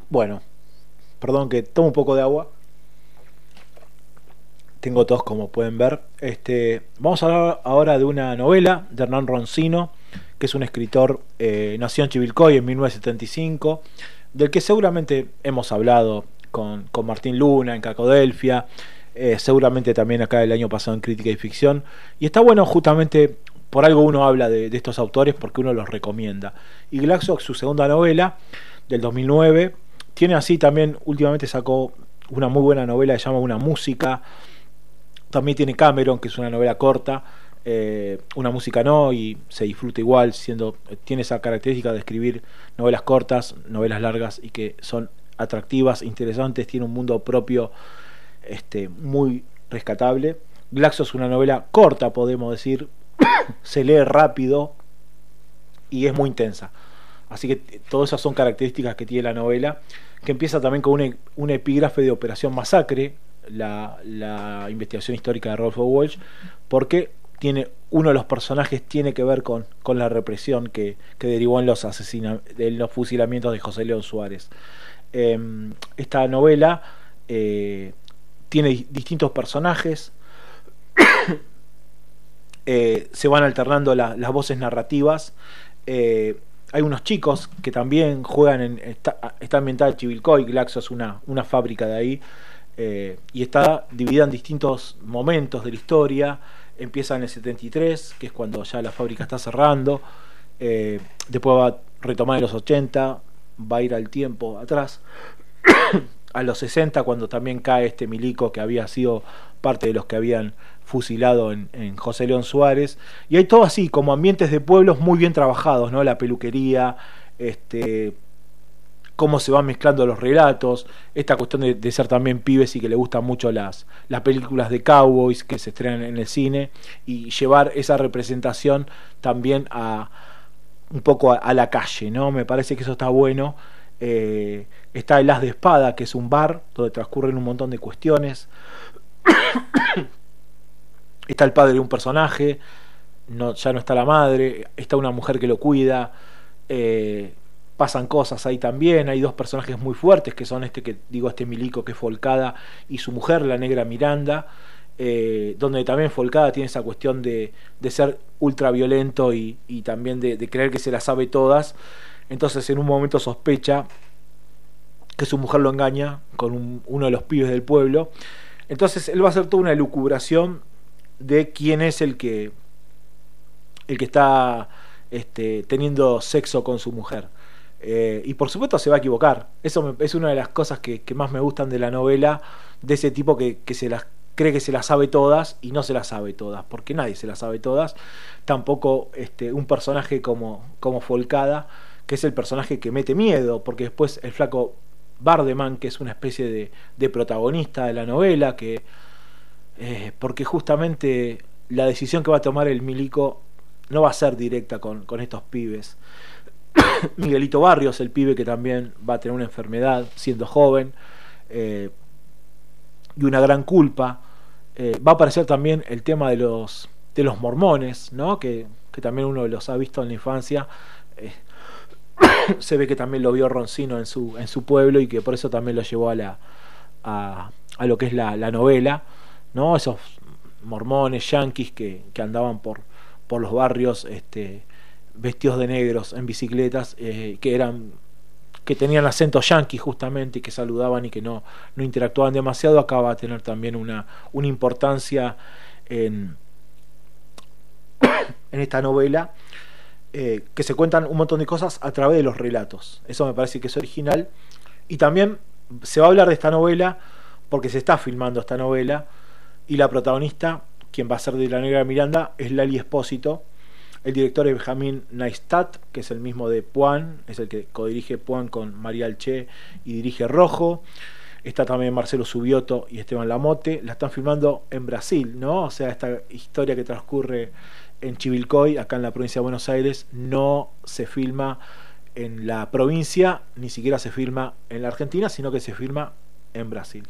Bueno, perdón que tomo un poco de agua. Tengo tos, como pueden ver. Vamos a hablar ahora de una novela de Hernán Roncino, que es un escritor, nació en Chivilcoy en 1975, del que seguramente hemos hablado con Martín Luna en Cacodelfia, seguramente también acá el año pasado en Crítica y Ficción. Y está bueno, justamente por algo uno habla de estos autores, porque uno los recomienda. Y Glaxo, su segunda novela del 2009, tiene así también, últimamente sacó una muy buena novela que se llama Una Música. También tiene Cameron, que es una novela corta, Una Música no, y se disfruta igual, tiene esa característica de escribir novelas cortas, novelas largas, y que son atractivas, interesantes, tiene un mundo propio, muy rescatable. Glaxo es una novela corta, podemos decir, se lee rápido y es muy intensa. Así que todas esas son características que tiene la novela, que empieza también con un epígrafe de Operación Masacre, la investigación histórica de Rodolfo Walsh, porque uno de los personajes tiene que ver con la represión que derivó en los fusilamientos de José León Suárez. Esta novela tiene distintos personajes, se van alternando las voces narrativas. Hay unos chicos que también juegan está ambientada en Chivilcoy. Glaxo es una fábrica de ahí, y está dividida en distintos momentos de la historia. Empieza en el 73, que es cuando ya la fábrica está cerrando, después va a retomar en los 80, va a ir al tiempo atrás a los 60, cuando también cae este milico que había sido parte de los que habían fusilado en José León Suárez. Y hay todo así, como ambientes de pueblos muy bien trabajados, ¿no? La peluquería, cómo se van mezclando los relatos, esta cuestión de ser también pibes y que le gustan mucho las películas de cowboys que se estrenan en el cine, y llevar esa representación también un poco a la calle, ¿no? Me parece que eso está bueno. Está el As de Espada, que es un bar donde transcurren un montón de cuestiones. Está el padre de un personaje, ya no está la madre, está una mujer que lo cuida, pasan cosas ahí también. Hay dos personajes muy fuertes, que son este milico, que es Folcada, y su mujer, la negra Miranda, donde también Folcada tiene esa cuestión de ser ultra violento y también de creer que se las sabe todas. Entonces en un momento sospecha que su mujer lo engaña con uno de los pibes del pueblo. Entonces él va a hacer toda una elucubración de quién es el que está teniendo sexo con su mujer. Y por supuesto se va a equivocar. Eso es una de las cosas que más me gustan de la novela, de ese tipo que cree que se las sabe todas y no se las sabe todas, porque nadie se las sabe todas. Tampoco un personaje como Folcada, que es el personaje que mete miedo, porque después el flaco Bardeman, que es una especie de protagonista de la novela, porque justamente la decisión que va a tomar el milico no va a ser directa con estos pibes. Miguelito Barrios, el pibe que también va a tener una enfermedad siendo joven, y una gran culpa. Va a aparecer también el tema de los mormones, ¿no? Que también uno los ha visto en la infancia. Se ve que también lo vio Roncino en su pueblo, y que por eso también lo llevó a lo que es la novela, ¿no? Esos mormones yanquis que andaban por los barrios, vestidos de negros en bicicletas, que tenían acento yanqui justamente, y que saludaban y que no interactuaban demasiado. Acá va a tener también una importancia en esta novela, que se cuentan un montón de cosas a través de los relatos. Eso me parece que es original. Y también se va a hablar de esta novela porque se está filmando esta novela, y la protagonista, quien va a ser de la negra Miranda, es Lali Espósito. El director es Benjamín Neistat, que es el mismo de Puan, es el que codirige Puan con María Alché y dirige Rojo. Está también Marcelo Subioto y Esteban Lamote. La están filmando en Brasil, ¿no? O sea, esta historia que transcurre en Chivilcoy, acá en la provincia de Buenos Aires, no se filma en la provincia, ni siquiera se filma en la Argentina, sino que se filma en Brasil.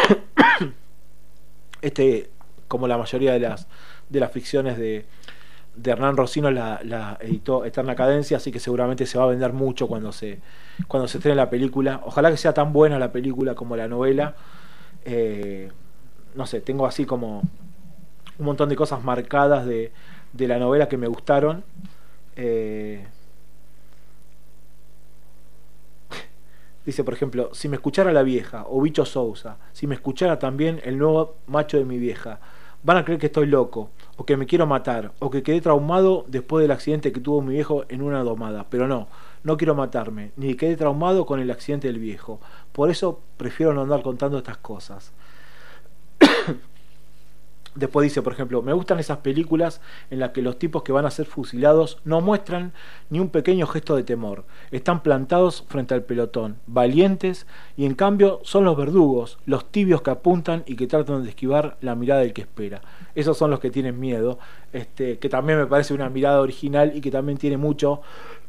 Como la mayoría de las ficciones de de Hernán Rossino la editó Eterna Cadencia, así que seguramente se va a vender mucho cuando se estrene la película. Ojalá que sea tan buena la película como la novela. No sé, tengo así como un montón de cosas marcadas de la novela que me gustaron. Dice, por ejemplo, si me escuchara la vieja, o Bicho Sousa, si me escuchara también el nuevo macho de mi vieja, van a creer que estoy loco, o que me quiero matar, o que quedé traumado después del accidente que tuvo mi viejo en una domada. Pero no quiero matarme, ni quedé traumado con el accidente del viejo. Por eso prefiero no andar contando estas cosas. Después dice, por ejemplo, me gustan esas películas en las que los tipos que van a ser fusilados no muestran ni un pequeño gesto de temor. Están plantados frente al pelotón, valientes, y en cambio son los verdugos, los tibios que apuntan y que tratan de esquivar la mirada del que espera. Esos son los que tienen miedo, que también me parece una mirada original y que también tiene mucho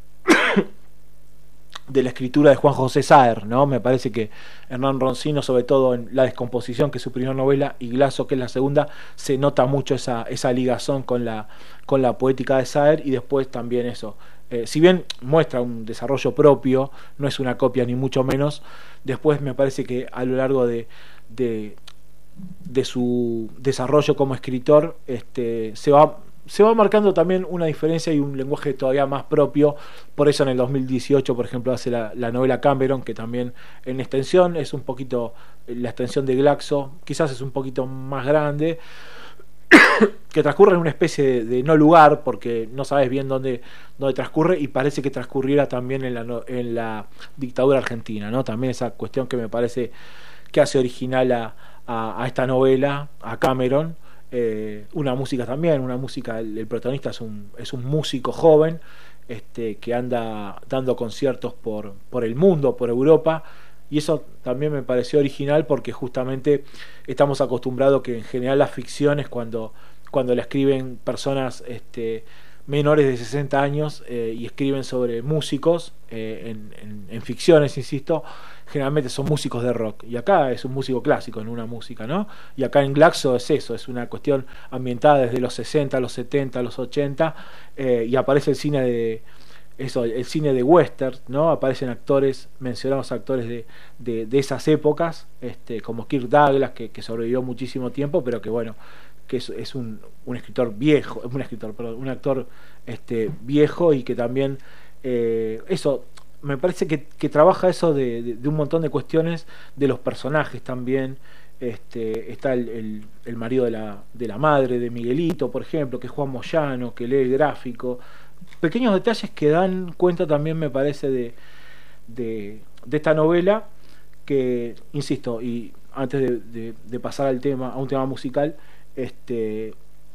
de la escritura de Juan José Saer, ¿no? Me parece que Hernán Rossino, sobre todo en La descomposición, que es su primera novela, y Glaso, que es la segunda, se nota mucho esa ligazón con la poética de Saer, y después también eso. Si bien muestra un desarrollo propio, no es una copia ni mucho menos, después me parece que a lo largo de su desarrollo como escritor, se va marcando también una diferencia y un lenguaje todavía más propio. Por eso en el 2018, por ejemplo, hace la novela Cameron, que también en extensión es un poquito la extensión de Glaxo, quizás es un poquito más grande, que transcurre en una especie de no lugar, porque no sabes bien dónde transcurre, y parece que transcurriera también en la dictadura argentina, ¿no? También esa cuestión que me parece que hace original a esta novela, a Cameron. Una música también, el protagonista es un músico joven, que anda dando conciertos por el mundo, por Europa, y eso también me pareció original porque justamente estamos acostumbrados que en general las ficciones, cuando la escriben personas menores de 60 años, y escriben sobre músicos, en ficciones, insisto, generalmente son músicos de rock, y acá es un músico clásico en una música, ¿no? Y acá en Glaxo es eso, es una cuestión ambientada desde los 60, los 70, los 80, y aparece el cine de western, ¿no? Aparecen mencionados actores de esas épocas, como Kirk Douglas, que sobrevivió muchísimo tiempo, pero que bueno, que es un escritor viejo, un actor viejo, y que también eso me parece que trabaja eso de un montón de cuestiones de los personajes también. Está el marido de la madre de Miguelito, por ejemplo, que es Juan Moyano, que lee el gráfico. Pequeños detalles que dan cuenta también, me parece, de esta novela, que, insisto, y antes de pasar a un tema musical, les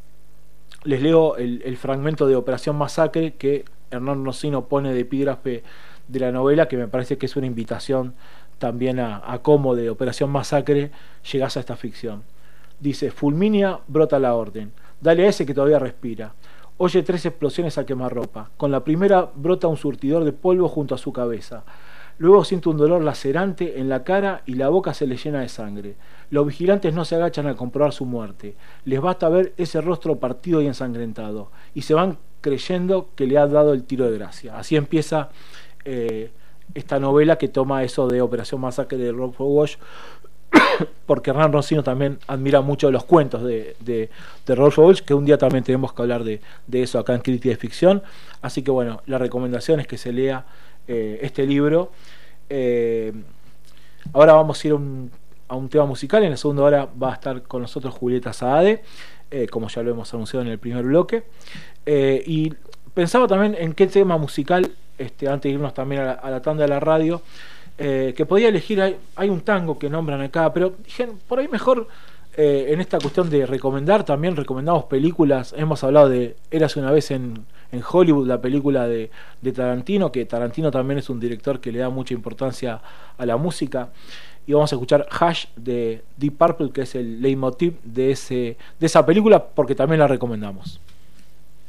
leo el fragmento de Operación Masacre que Hernán Rossino pone de epígrafe de la novela, que me parece que es una invitación también a cómo de Operación Masacre llegás a esta ficción. Dice: fulminia, brota la orden, dale a ese que todavía respira. Oye 3 explosiones a quemarropa. Con la primera brota un surtidor de polvo junto a su cabeza. Luego siente un dolor lacerante en la cara y la boca se le llena de sangre. Los vigilantes no se agachan a comprobar su muerte. Les basta ver ese rostro partido y ensangrentado, y se van creyendo que le ha dado el tiro de gracia. Así empieza esta novela, que toma eso de Operación Masacre de Rodolfo Walsh, porque Hernán Rossino también admira mucho los cuentos de Rodolfo Walsh, que un día también tenemos que hablar de eso acá en Crítica de Ficción. Así que bueno, la recomendación es que se lea este libro. Ahora vamos a ir a un tema musical. En la segunda hora va a estar con nosotros Julieta Saade, como ya lo hemos anunciado en el primer bloque, y pensaba también en qué tema musical, antes de irnos también a la tanda de la radio, que podía elegir. Hay un tango que nombran acá, pero dije, por ahí mejor, en esta cuestión de recomendar, también recomendamos películas. Hemos hablado de Érase una vez en Hollywood, la película de Tarantino, que Tarantino también es un director que le da mucha importancia a la música. Y vamos a escuchar Hush de Deep Purple, que es el leitmotiv de esa película, porque también la recomendamos.